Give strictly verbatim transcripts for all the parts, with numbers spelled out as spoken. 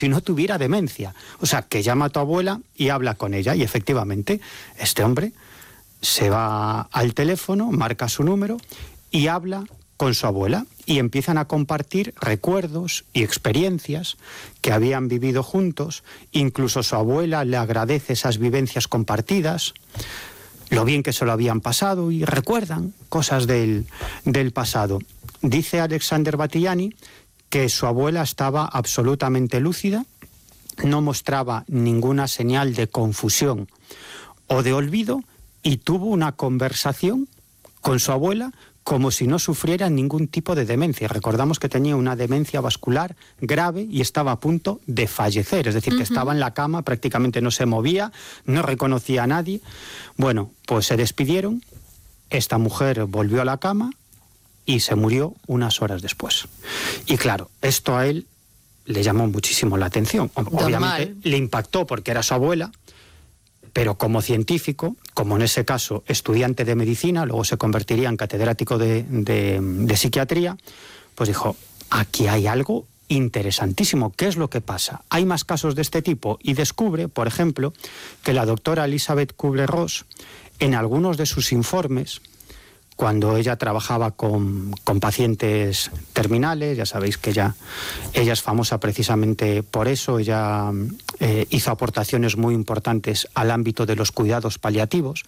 si no tuviera demencia. O sea, que llama a tu abuela y habla con ella. Y efectivamente, este hombre se va al teléfono, marca su número y habla con su abuela. Y empiezan a compartir recuerdos y experiencias que habían vivido juntos. Incluso su abuela le agradece esas vivencias compartidas, lo bien que se lo habían pasado, y recuerdan cosas del, del pasado. Dice Alexander Batilani que su abuela estaba absolutamente lúcida, no mostraba ninguna señal de confusión o de olvido, y tuvo una conversación con su abuela como si no sufriera ningún tipo de demencia. Recordamos que tenía una demencia vascular grave y estaba a punto de fallecer, es decir, uh-huh. que estaba en la cama, prácticamente no se movía, no reconocía a nadie. Bueno, pues se despidieron, esta mujer volvió a la cama y se murió unas horas después. Y claro, esto a él le llamó muchísimo la atención. Obviamente le impactó porque era su abuela, pero como científico, como en ese caso estudiante de medicina, luego se convertiría en catedrático de, de, de psiquiatría, pues dijo, aquí hay algo interesantísimo. ¿Qué es lo que pasa? Hay más casos de este tipo, y descubre, por ejemplo, que la doctora Elizabeth Kubler-Ross, en algunos de sus informes, cuando ella trabajaba con, con pacientes terminales, ya sabéis que ella, ella es famosa precisamente por eso, ella eh, hizo aportaciones muy importantes al ámbito de los cuidados paliativos,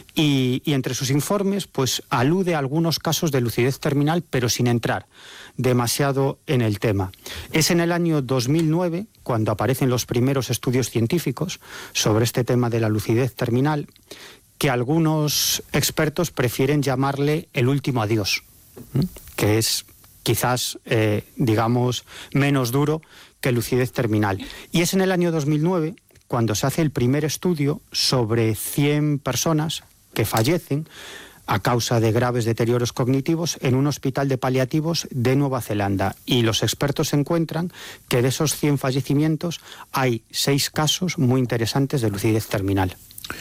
y, y entre sus informes pues alude a algunos casos de lucidez terminal, pero sin entrar demasiado en el tema. Es en el año dos mil nueve cuando aparecen los primeros estudios científicos sobre este tema de la lucidez terminal, que algunos expertos prefieren llamarle el último adiós, ¿eh? que es quizás, eh, digamos, menos duro que lucidez terminal. Y es en el año dos mil nueve cuando se hace el primer estudio sobre cien personas que fallecen a causa de graves deterioros cognitivos en un hospital de paliativos de Nueva Zelanda. Y los expertos encuentran que de esos cien fallecimientos hay seis casos muy interesantes de lucidez terminal.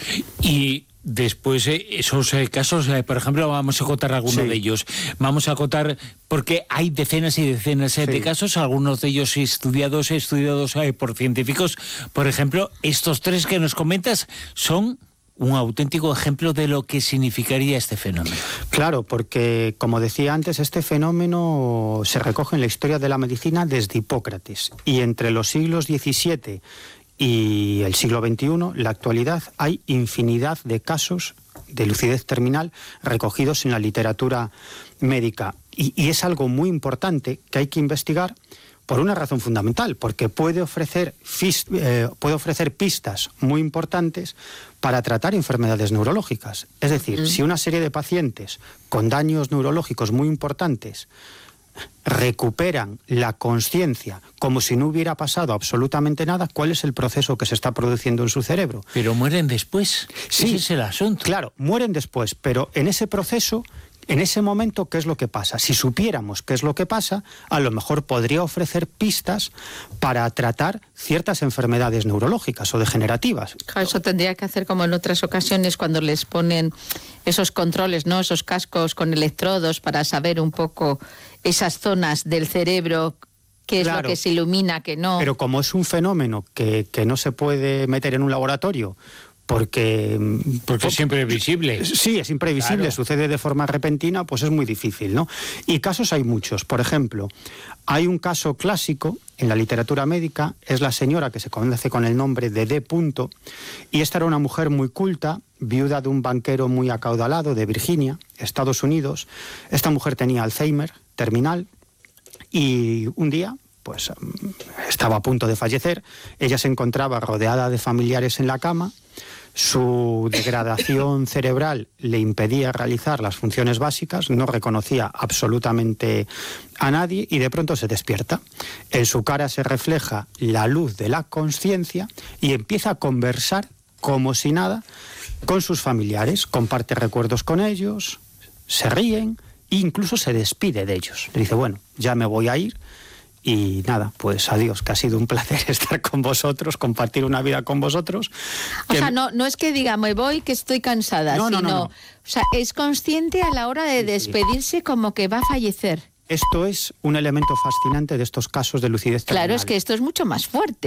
Y después eh, esos eh, casos, eh, por ejemplo, vamos a contar algunos sí. de ellos. Vamos a contar, porque hay decenas y decenas eh, sí. de casos, algunos de ellos estudiados, estudiados eh, por científicos. Por ejemplo, estos tres que nos comentas son un auténtico ejemplo de lo que significaría este fenómeno. Claro, porque, como decía antes, este fenómeno se recoge en la historia de la medicina desde Hipócrates, y entre los siglos diecisiete y el siglo veintiuno, la actualidad, hay infinidad de casos de lucidez terminal recogidos en la literatura médica. Y, y es algo muy importante que hay que investigar por una razón fundamental, porque puede ofrecer, eh, puede ofrecer pistas muy importantes para tratar enfermedades neurológicas. Es decir, mm. si una serie de pacientes con daños neurológicos muy importantes recuperan la conciencia como si no hubiera pasado absolutamente nada, ¿cuál es el proceso que se está produciendo en su cerebro? Pero mueren después. Sí, ese es el asunto. Claro, mueren después, pero en ese proceso, en ese momento, ¿qué es lo que pasa? Si supiéramos qué es lo que pasa, a lo mejor podría ofrecer pistas para tratar ciertas enfermedades neurológicas o degenerativas. Eso tendría que hacer como en otras ocasiones cuando les ponen esos controles, ¿no? Esos cascos con electrodos para saber un poco esas zonas del cerebro, qué es claro, lo que se ilumina, qué no. Pero como es un fenómeno que, que no se puede meter en un laboratorio, porque... Porque es siempre visible. Sí, es imprevisible, claro. Sucede de forma repentina, pues es muy difícil, ¿no? Y casos hay muchos. Por ejemplo, hay un caso clásico en la literatura médica, es la señora que se conoce con el nombre de D. Punto, y esta era una mujer muy culta, viuda de un banquero muy acaudalado de Virginia, Estados Unidos. Esta mujer tenía Alzheimer terminal, y un día pues estaba a punto de fallecer. Ella se encontraba rodeada de familiares en la cama. Su degradación cerebral le impedía realizar las funciones básicas, no reconocía absolutamente a nadie y de pronto se despierta. En su cara se refleja la luz de la conciencia y empieza a conversar como si nada con sus familiares, comparte recuerdos con ellos, se ríen e incluso se despide de ellos. Le dice, bueno, ya me voy a ir. Y nada, pues adiós, que ha sido un placer estar con vosotros, compartir una vida con vosotros. O sea, no, no es que diga, me voy, que estoy cansada, no, sino, no, no, no. O sea, es consciente a la hora de despedirse como que va a fallecer. Esto es un elemento fascinante de estos casos de lucidez terminal. Claro, es que esto es mucho más fuerte.